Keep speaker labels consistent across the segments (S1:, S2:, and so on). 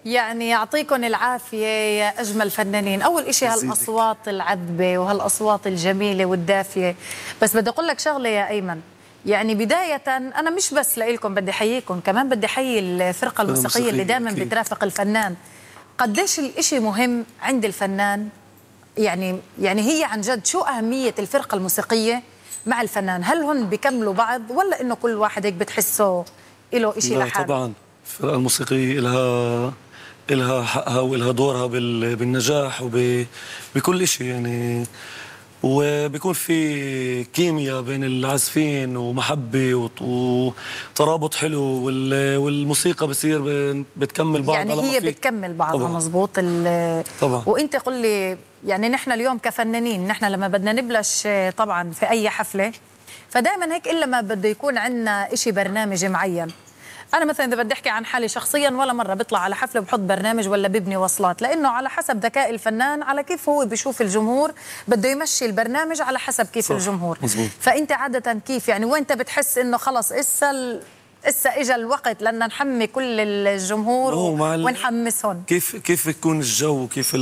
S1: يعني يعطيكم العافية يا أجمل فنانين. أول إشي هالأصوات العذبة وهالأصوات الجميلة والدافية. بس بدي أقول لك شغلة يا أيمن، يعني بداية أنا مش بس لإلكم بدي أحييكم، كمان بدي أحيي الفرقة الموسيقية اللي دائما بترافق الفنان. قديش الإشي مهم عند الفنان، يعني هي عن جد شو أهمية الفرقة الموسيقية مع الفنان؟ هل هن بيكملوا بعض ولا إنه كل واحد هيك بتحسه إله إشي لحاله؟
S2: طبعا الفرقة الموسيقية إلها حقها وإلها دورها بالنجاح وبكل شيء يعني، وبيكون في كيمياء بين العازفين ومحبة وترابط حلو، والموسيقى بصير بتكمل بعض.
S1: يعني هي بتكمل بعضها. مزبوط.
S2: طبعا.
S1: وانت قل لي، يعني نحن اليوم كفنانين، نحن لما بدنا نبلش طبعا في اي حفلة فدائما هيك الا ما بده يكون عندنا اشي برنامج معين. أنا مثلا إذا بدي أحكي عن حالي شخصيا، ولا مرة بطلع على حفلة بحط برنامج ولا ببني وصلات، لأنه على حسب ذكاء الفنان، على كيف هو بيشوف الجمهور بده يمشي البرنامج على حسب كيف صح. الجمهور مزبوط. فأنت عادة كيف يعني وين أنت بتحس إنه خلص إسا إجا الوقت لأن نحمي كل الجمهور ونحمسهم؟
S2: كيف يكون الجو، كيف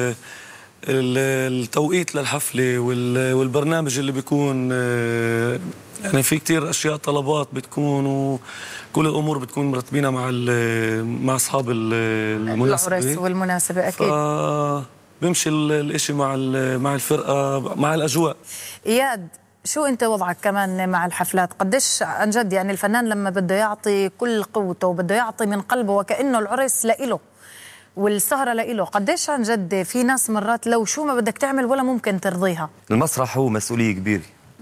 S2: التوقيت للحفلة والبرنامج اللي بيكون، يعني في كتير أشياء طلبات بتكون، وكل الأمور بتكون مرتبينها مع أصحاب المناسبة،
S1: العرس والمناسبة أكيد.
S2: بيمشي الإشي مع الفرقة مع الأجواء.
S1: إياد، شو أنت وضعك كمان مع الحفلات؟ قديش عن جد يعني الفنان لما بده يعطي كل قوته وبده يعطي من قلبه وكأنه العرس لإله والسهرة لإله، قديش عن جد في ناس مرات لو شو ما بدك تعمل ولا ممكن ترضيها؟
S3: المسرح هو مسؤولية كبيرة،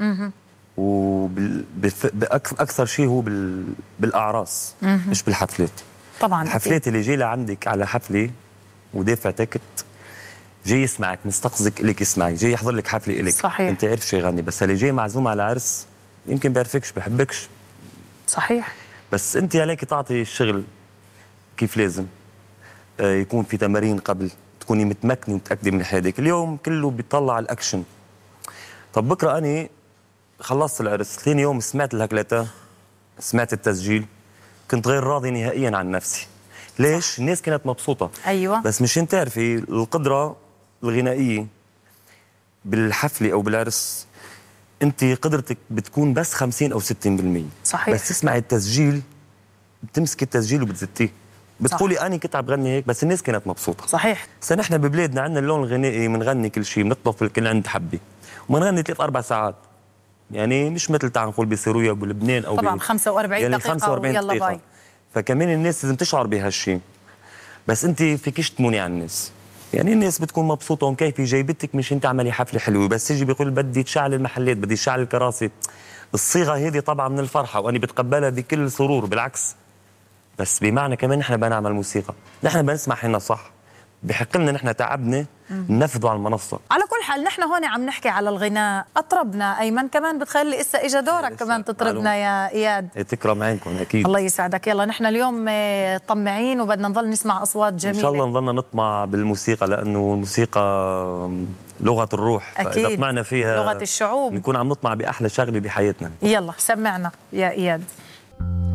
S3: أكثر شيء هو بالأعراس مش بالحفلات.
S1: طبعا
S3: الحفلات اللي جاي لعندك على حفلة ودافع تكت، جاي يسمعك مستقصدك إلك يسمعك، جاي يحضر لك حفلة إلك.
S1: صحيح.
S3: أنت عارف شو يغني، بس اللي جاي معزوم على عرس يمكن بيعرفكش بحبكش.
S1: صحيح.
S3: بس أنت عليك تعطي الشغل كيف لازم، يكون في تمارين قبل، تكوني متمكنة ومتأكدة من حالك. اليوم كله بيطلع على الأكشن. طب بكرة أنا خلصت العرس، ثاني يوم سمعت الهكلتا، سمعت التسجيل، كنت غير راضي نهائيا عن نفسي. ليش؟ الناس كانت مبسوطة.
S1: أيوة.
S3: بس مش تعرفي القدرة الغنائية بالحفلة أو بالعرس، أنت قدرتك بتكون بس 50 أو 60%.
S1: صحيح.
S3: بس تسمعي التسجيل، بتمسكي التسجيل وبتزتيه، بتقولي أنا كنت عم بغني هيك، بس الناس كانت مبسوطة.
S1: صحيح.
S3: نحن ببلادنا عندنا اللون الغنائي، بنغني كل شيء، بنطلب كل عند حبة، وبنغني 3-4 ساعات، يعني مش مثل تعال نقول بسوريا وبلبنان او
S1: طبعا 45 يعني دقيقة 45
S3: يلا دقيقة. باي. فكمان الناس لازم تشعر بهالشيء، بس انت فيكيش تموني على الناس، يعني الناس بتكون مبسوطة ومكيفة جايبتك مش انت عملي حفلة حلوة، بس يجي بيقول بدي تشعل المحلات، بدي تشعل الكراسي. الصيغة هذه طبعا من الفرحة وانا بتقبلها بكل سرور، بالعكس، بس بمعنى كمان نحن بنعمل موسيقى، نحن بنسمع هنا صح، بحق لنا نحن تعبنا ننفذه على المنصة.
S1: على كل حال نحن هون عم نحكي على الغناء، أطربنا أيمن، كمان بتخلي إسا إجا دورك كمان تطربنا يا إياد.
S3: تكرم عينكم أكيد.
S1: الله يسعدك. يلا نحن اليوم طمعين وبدنا نضل نسمع أصوات جميلة.
S3: إن شاء الله نضلنا نطمع بالموسيقى، لأنه الموسيقى لغة الروح.
S1: أكيد.
S3: فإذا طمعنا فيها
S1: لغة الشعوب،
S3: نكون عم نطمع بأحلى شغلة بحياتنا.
S1: يلا سمعنا يا إياد.